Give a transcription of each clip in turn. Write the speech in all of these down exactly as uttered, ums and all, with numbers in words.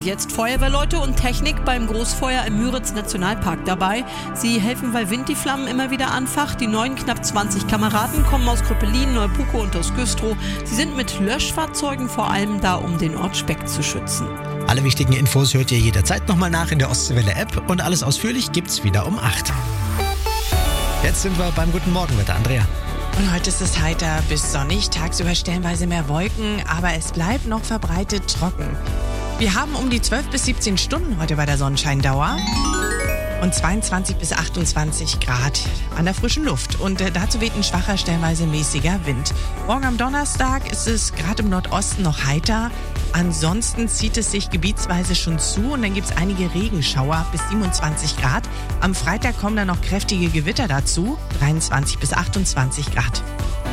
Jetzt Feuerwehrleute und Technik beim Großfeuer im Müritz-Nationalpark dabei. Sie helfen, weil Wind die Flammen immer wieder anfacht. Die neuen knapp zwanzig Kameraden kommen aus Kröpelin, Neupuko und aus Güstrow. Sie sind mit Löschfahrzeugen vor allem da, um den Ort Speck zu schützen. Alle wichtigen Infos hört ihr jederzeit nochmal nach in der Ostseewelle-App und alles ausführlich gibt's wieder um acht. Jetzt sind wir beim Guten Morgenwetter, Andrea. Und heute ist es heiter bis sonnig, tagsüber stellenweise mehr Wolken, aber es bleibt noch verbreitet trocken. Wir haben um die zwölf bis siebzehn Stunden heute bei der Sonnenscheindauer und zweiundzwanzig bis achtundzwanzig Grad an der frischen Luft. Und äh, dazu weht ein schwacher, stellenweise mäßiger Wind. Morgen am Donnerstag ist es gerade im Nordosten noch heiter. Ansonsten zieht es sich gebietsweise schon zu und dann gibt es einige Regenschauer bis siebenundzwanzig Grad. Am Freitag kommen dann noch kräftige Gewitter dazu, dreiundzwanzig bis achtundzwanzig Grad.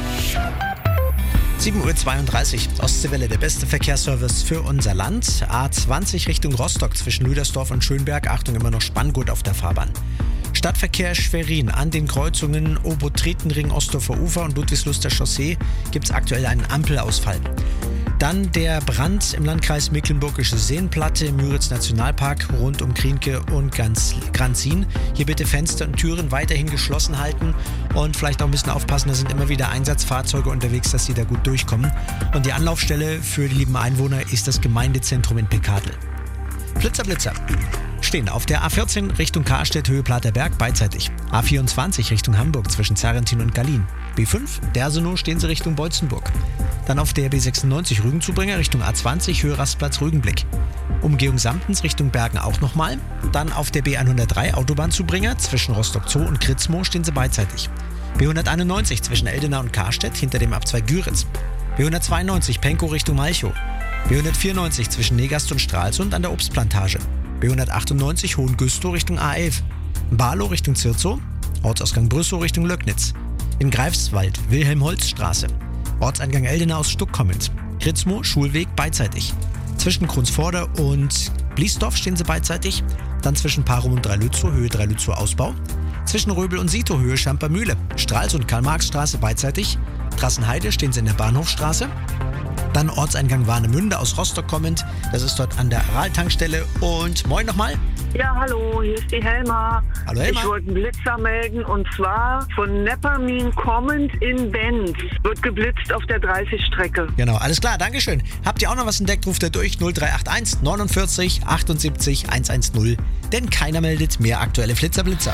sieben Uhr zweiunddreißig, Ostseewelle, der beste Verkehrsservice für unser Land. A zwanzig Richtung Rostock zwischen Lüdersdorf und Schönberg. Achtung, immer noch Spanngurt auf der Fahrbahn. Stadtverkehr Schwerin an den Kreuzungen Obo-Tretenring, Ostdorfer Ufer und Ludwigsluster Chaussee gibt es aktuell einen Ampelausfall. Dann der Brand im Landkreis Mecklenburgische Seenplatte im Müritz-Nationalpark rund um Krienke und Granzin. Hier bitte Fenster und Türen weiterhin geschlossen halten und vielleicht auch ein bisschen aufpassen, da sind immer wieder Einsatzfahrzeuge unterwegs, dass sie da gut durchkommen. Und die Anlaufstelle für die lieben Einwohner ist das Gemeindezentrum in Pekadl. Flitzer, Blitzer. Stehen auf der A vierzehn Richtung Karstedt, Höhe Platerberg, beidseitig. A vierundzwanzig Richtung Hamburg zwischen Zarrentin und Gallien. B fünf, Dersenow stehen sie Richtung Beutzenburg. Dann auf der B sechsundneunzig Rügenzubringer Richtung A zwanzig, Höhe Rastplatz Rügenblick. Umgehung Samtens Richtung Bergen auch nochmal. Dann auf der B hundertdrei Autobahnzubringer zwischen Rostock Zoo und Kritzmo stehen sie beidseitig. B hunderteinundneunzig zwischen Eldenau und Karstedt hinter dem Abzweig Güritz. B hundertzweiundneunzig Pankow Richtung Malchow. B hundertvierundneunzig zwischen Negast und Stralsund an der Obstplantage. B hundertachtundneunzig Hohengüstrow Richtung A elf. Barlow Richtung Zirzow. Ortsausgang Brüssow Richtung Löcknitz. In Greifswald Wilhelm-Holz-Straße. Ortseingang Eldenau aus Stuck kommend. Kritzmo Schulweg beidseitig. Zwischen Krunsvorder und Bliesdorf stehen sie beidseitig. Dann zwischen Parum und Dreilützow Höhe Dreilützow Ausbau. Zwischen Röbel und Sito Höhe Schampermühle. Stralsund Karl-Marx-Straße beidseitig. Trassenheide stehen sie in der Bahnhofstraße. Dann Ortseingang Warnemünde aus Rostock kommend. Das ist dort an der Aral-Tankstelle. Und moin nochmal. Ja, hallo, hier ist die Helma. Hallo Helma. Ich wollte einen Blitzer melden und zwar von Neppermin kommend in Benz. Wird geblitzt auf der dreißig-Strecke. Genau, alles klar, Dankeschön. Habt ihr auch noch was entdeckt, ruft ihr durch null drei acht eins neunundvierzig achtundsiebzig hundertzehn. Denn keiner meldet mehr aktuelle Flitzer-Blitzer.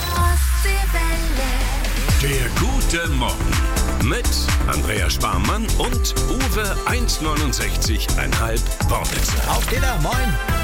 Der gute Morgen mit Andrea Sparmann und Uwe eins Komma neunundsechzig Komma fünf Wortwitzer. Auf Killer, moin.